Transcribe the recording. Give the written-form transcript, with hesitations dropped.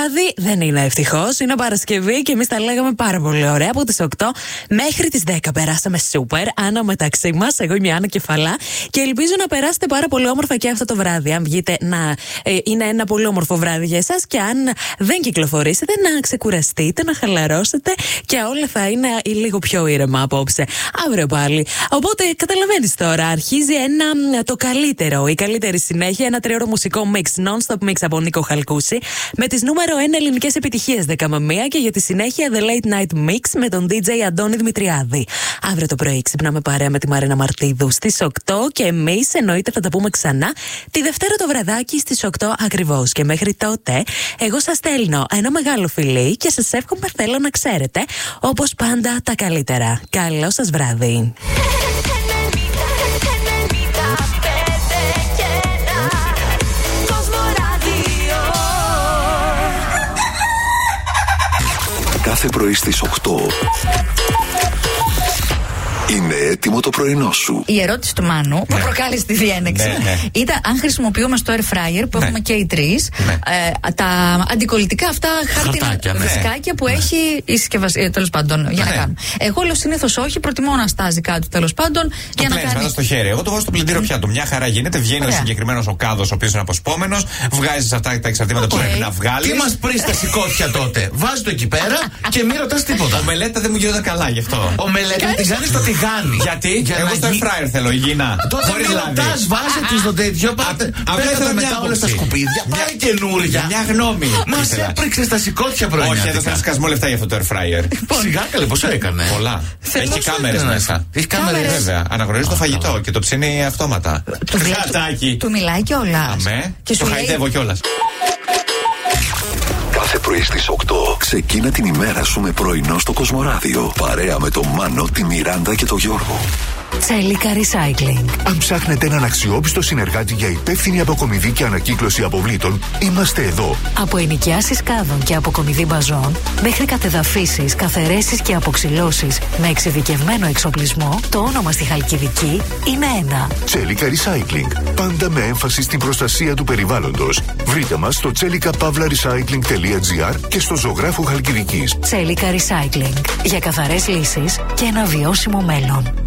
βράδυ δεν είναι ευτυχώς. Είναι Παρασκευή και εμείς τα λέγαμε πάρα πολύ ωραία. Από τις 8 μέχρι τις 10 περάσαμε σούπερ. Άννα μεταξύ μας. Εγώ είμαι η Άννα Κεφαλά. Και ελπίζω να περάσετε πάρα πολύ όμορφα και αυτό το βράδυ. Αν βγείτε να είναι ένα πολύ όμορφο βράδυ για εσάς. Και αν δεν κυκλοφορήσετε, να ξεκουραστείτε, να χαλαρώσετε. Και όλα θα είναι λίγο πιο ήρεμα απόψε. Αύριο πάλι. Οπότε καταλαβαίνεις τώρα. Αρχίζει το καλύτερο. Η καλύτερη συνέχεια. Ένα 3ωρο μουσικό mix. Non-stop mix από Νίκο Χαλκούση. Με τις νούμερο 1 ελληνικές επιτυχίες 10 με 1 και για τη συνέχεια The Late Night Mix με τον DJ Αντώνη Δημητριάδη. Αύριο το πρωί ξυπνάμε παρέα με τη Μαρίνα Μαρτίδου στις 8 και εμείς εννοείται θα τα πούμε ξανά τη Δευτέρα το βραδάκι στις 8 ακριβώς. Και μέχρι τότε εγώ σας στέλνω ένα μεγάλο φιλί και σας εύχομαι θέλω να ξέρετε όπως πάντα τα καλύτερα. Καλό σας βράδυ. Κάθε πρωί στις 8 είναι έτοιμο το πρωινό σου. Η ερώτηση του Μάνου που προκάλεσε τη διένεξη ήταν αν χρησιμοποιούμε στο air fryer που έχουμε και οι τρεις τα αντικολλητικά αυτά χάρτινα δισκάκια που έχει η συσκευασία τέλος πάντων για να κάνουμε. Εγώ λέω συνήθως όχι, προτιμώ να στάζει κάτω τέλος πάντων για να κάνει. Μετά στο χέρι. Εγώ το βάζω στο πλυντήριο πιάτο. Μια χαρά γίνεται. Βγαίνει ο συγκεκριμένος ο κάδος ο οποίος είναι αποσπόμενος. Βγάζεις αυτά τα εξαρτήματα που πρέπει να βγάλεις. Τι μας πρίστα σηκώθια τότε. Βάζω το εκεί πέρα και μην ρωτάς τίποτα. Ομελέτα δεν μου γίνονται καλά γι' αυτό. Ομελέτα την κάνεις στο τηγάνι. Γιατί? Εγώ στο air fryer θέλω, υγιεινά. Τότε μην ρωτάς, βάζε τη στο τέτοιο. Πέτατε μετά όλα στα σκουπίδια. Πάρε καινούρια. Μια γνώμη. Μας έπρεξε τα σηκώτια πρωινά. Όχι, έδωσα ένα σκασμό λεφτά για αυτό το air fryer. Σιγά καλέ, πόσο έκανε. Πολλά. Έχει κάμερες μέσα. Έχει κάμερες. Βέβαια. Αναγνωρίζει το φαγητό και το ψήνει αυτόματα. Του μιλάει κιόλας. Αμέ. Το χαϊδεύω κιόλας. Κάθε πρωί στις 8 ξεκίνα την ημέρα σου με πρωινό στο Κοσμοράδιο. Παρέα με τον Μάνο, τη Μιράντα και τον Γιώργο. Τσέλικα Recycling. Αν ψάχνετε έναν αξιόπιστο συνεργάτη για υπεύθυνη αποκομιδή και ανακύκλωση αποβλήτων, είμαστε εδώ. Από ενοικιάσεις κάδων και αποκομιδή μπαζών, μέχρι κατεδαφίσεις, καθαιρέσεις και αποξυλώσεις με εξειδικευμένο εξοπλισμό, το όνομα στη Χαλκιδική είναι ένα. Τσέλικα Recycling. Πάντα με έμφαση στην προστασία του περιβάλλοντος. Βρείτε μας στο chellicapavlarecycling.gr και στο Ζωγράφου Χαλκιδικής. Τσέλικα Recycling. Για καθαρές λύσεις και ένα βιώσιμο μέλλον.